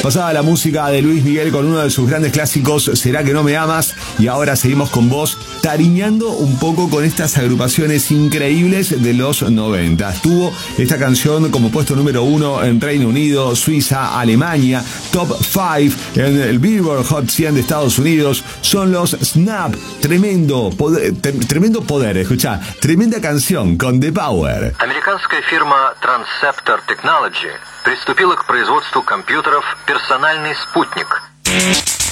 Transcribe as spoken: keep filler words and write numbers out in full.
Pasaba la música de Luis Miguel con uno de sus grandes clásicos, ¿Será que no me amas? Y ahora seguimos con vos, tariñando un poco con estas agrupaciones increíbles de los noventa. Tuvo esta canción como puesto número uno en Reino Unido, Suiza, Alemania, top cinco en el Billboard Hot cien de Estados Unidos. Son los Snap, tremendo poder, tremendo poder, escuchá, tremenda canción con The Power. Американская фирма Transceptor Technology приступила к производству компьютеров «Персональный спутник».